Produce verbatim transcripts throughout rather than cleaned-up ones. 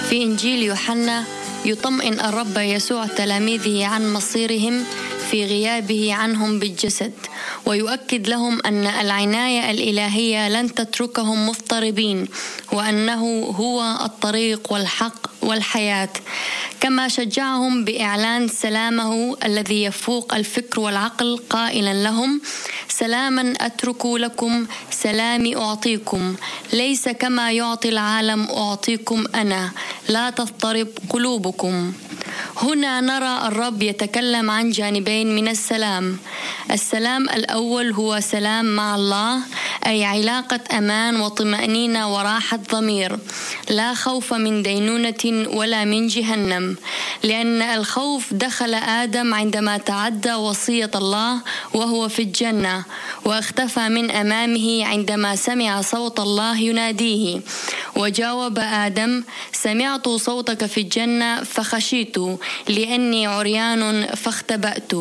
في إنجيل يوحنا يطمئن الرب يسوع تلاميذه عن مصيرهم في غيابه عنهم بالجسد، ويؤكد لهم أن العناية الإلهية لن تتركهم مضطربين، وأنه هو الطريق والحق والحياة، كما شجعهم بإعلان سلامه الذي يفوق الفكر والعقل قائلا لهم: سلاما أترك لكم، سلامي أعطيكم، ليس كما يعطي العالم أعطيكم أنا، لا تضطرب قلوبكم. هنا نرى الرب يتكلم عن جانبين من السلام. السلام الأول هو سلام مع الله، أي علاقة أمان وطمأنينة وراحة ضمير، لا خوف من دينونة ولا من جهنم، لأن الخوف دخل آدم عندما تعدى وصية الله وهو في الجنة، واختفى من أمامه عندما سمع صوت الله يناديه، وجاوب آدم: سمعت صوتك في الجنة فخشيت لأني عريان فاختبأت.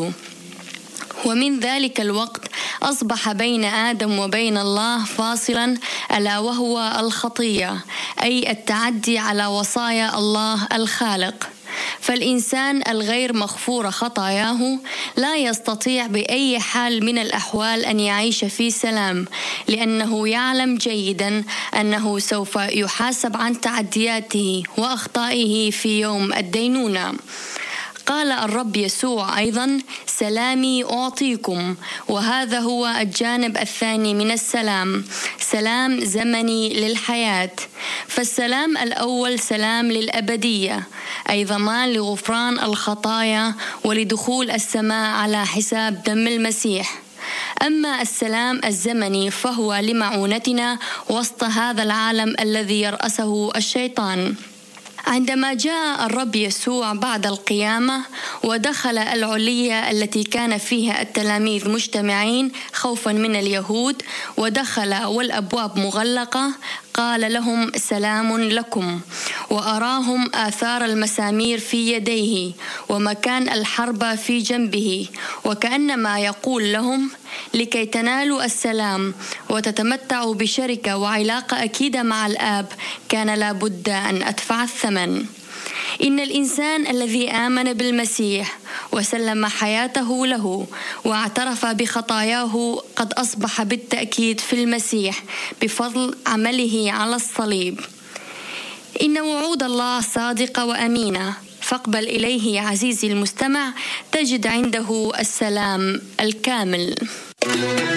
ومن ذلك الوقت أصبح بين آدم وبين الله فاصلا، ألا وهو الخطية، أي التعدي على وصايا الله الخالق. فالإنسان الغير مغفور خطاياه لا يستطيع بأي حال من الأحوال أن يعيش في سلام، لأنه يعلم جيدا أنه سوف يحاسب عن تعدياته وأخطائه في يوم الدينونة. قال الرب يسوع أيضا: سلامي أعطيكم، وهذا هو الجانب الثاني من السلام، سلام زمني للحياة. فالسلام الأول سلام للأبدية، أي ضمان لغفران الخطايا ولدخول السماء على حساب دم المسيح. أما السلام الزمني فهو لمعونتنا وسط هذا العالم الذي يرأسه الشيطان. عندما جاء الرب يسوع بعد القيامة ودخل العلية التي كان فيها التلاميذ مجتمعين خوفا من اليهود، ودخل والأبواب مغلقة، قال لهم: سلام لكم، وأراهم آثار المسامير في يديه ومكان الحربة في جنبه، وكأنما يقول لهم: لكي تنالوا السلام وتتمتعوا بشركة وعلاقة أكيدة مع الآب كان لابد أن أدفع الثمن. إن الإنسان الذي آمن بالمسيح وسلم حياته له واعترف بخطاياه قد أصبح بالتأكيد في المسيح بفضل عمله على الصليب. إن وعود الله صادقة وأمينة، فاقبل إليه يا عزيزي المستمع، تجد عنده السلام الكامل.